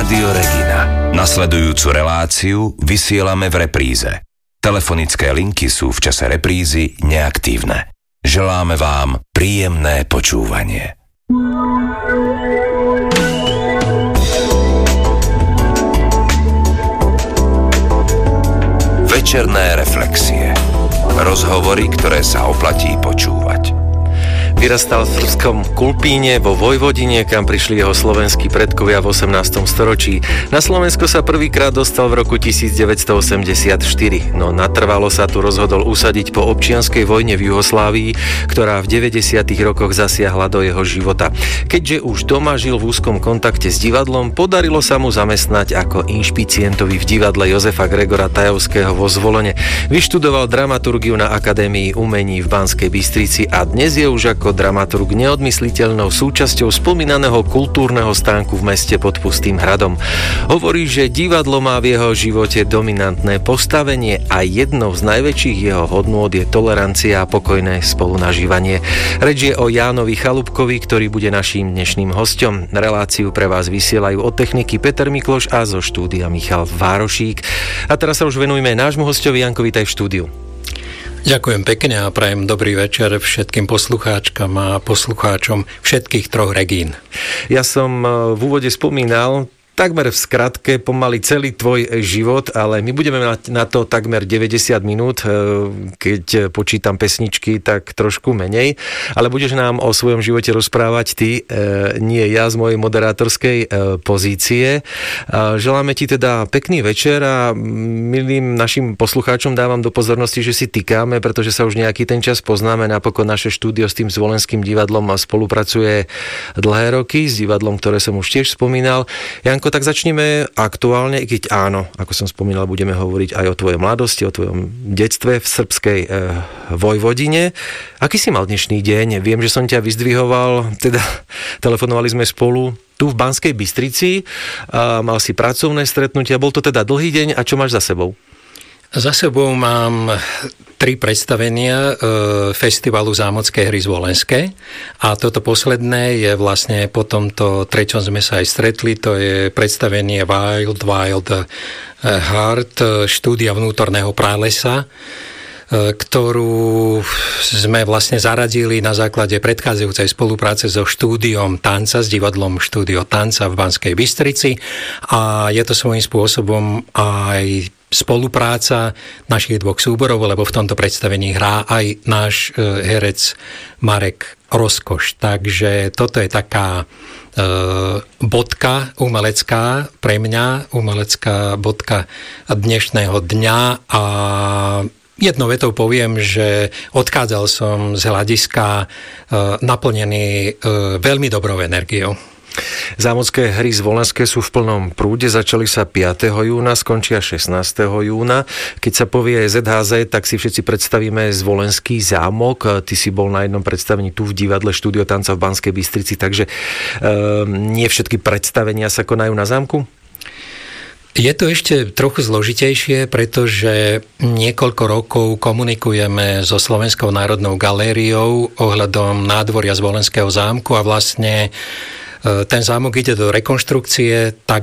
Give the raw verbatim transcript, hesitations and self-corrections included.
Rádio Regina. Nasledujúcu reláciu vysielame v repríze. Telefonické linky sú v čase reprízy neaktívne. Želáme vám príjemné počúvanie. Večerné reflexie. Rozhovory, ktoré sa oplatí počúvať. Vyrastal v srbskom Kulpíne vo Vojvodine, kam prišli jeho slovenskí predkovia v osemnástom storočí. Na Slovensko sa prvýkrát dostal v roku devätnásťstoosemdesiatštyri, no natrvalo sa tu rozhodol usadiť po občianskej vojne v Juhoslávii, ktorá v deväťdesiatych rokoch zasiahla do jeho života. Keďže už doma žil v úzkom kontakte s divadlom, podarilo sa mu zamestnať ako inšpicientovi v divadle Jozefa Gregora Tajovského vo Zvolene. Vyštudoval dramaturgiu na Akadémii umení v Banskej Bystrici a dnes je už ako dramaturg neodmysliteľnou súčasťou spomínaného kultúrneho stánku v meste pod Pustým hradom. Hovorí, že divadlo má v jeho živote dominantné postavenie a jednou z najväčších jeho hodnôt je tolerancia a pokojné spolunažívanie. Reč je o Jánovi Chalúbkovi, ktorý bude naším dnešným hosťom. Reláciu pre vás vysielajú od techniky Peter Mikloš a zo štúdia Michal Várošík. A teraz sa už venujme nášmu hosťovi. Janko, vítaj v štúdiu. Ďakujem pekne a prajem dobrý večer všetkým poslucháčkam a poslucháčom všetkých troch Regín. Ja som v úvode spomínal takmer v skratke pomaly celý tvoj život, ale my budeme mať na to takmer deväťdesiat minút, keď počítam pesničky, tak trošku menej, ale budeš nám o svojom živote rozprávať ty, nie ja z mojej moderátorskej pozície. Želáme ti teda pekný večer a milým našim poslucháčom dávam do pozornosti, že si tykáme, pretože sa už nejaký ten čas poznáme. Napokon naše štúdio s tým Zvolenským divadlom spolupracuje dlhé roky, s divadlom, ktoré som už tiež spomínal. Janko, tak začneme aktuálne, i keď áno, ako som spomínal, budeme hovoriť aj o tvojej mladosti, o tvojom detstve v srbskej e, Vojvodine. Aký si mal dnešný deň? Viem, že som ťa vyzdvihoval, teda telefonovali sme spolu tu v Banskej Bystrici, a mal si pracovné stretnutia, bol to teda dlhý deň a čo máš za sebou? Za sebou mám tri predstavenia e, festivalu Zámocké hry zvolenské a toto posledné je vlastne po tomto treťom sme sa aj stretli, to je predstavenie Wild Wild Heart, štúdia vnútorného pralesa, ktorú sme vlastne zaradili na základe predchádzajúcej spolupráce so štúdiom tanca, s divadlom Štúdio tanca v Banskej Bystrici a je to svojím spôsobom aj spolupráca našich dvoch súborov, lebo v tomto predstavení hrá aj náš herec Marek Rozkoš. Takže toto je taká e, bodka umelecká pre mňa, umelecká bodka dnešného dňa a jednou vetou poviem, že odchádzal som z hľadiska e, naplnený e, veľmi dobrou energiou. Zámocké hry zvolenské sú v plnom prúde, začali sa piateho júna, skončia šestnásteho júna. Keď sa povie zet há zet, tak si všetci predstavíme Zvolenský zámok. Ty si bol na jednom predstavení tu v divadle Štúdio tanca v Banskej Bystrici, takže e, nie všetky predstavenia sa konajú na zámku? Je to ešte trochu zložitejšie, pretože niekoľko rokov komunikujeme so Slovenskou národnou galériou ohľadom nádvoria Zvolenského zámku a vlastne ten zámok ide do rekonštrukcie, tak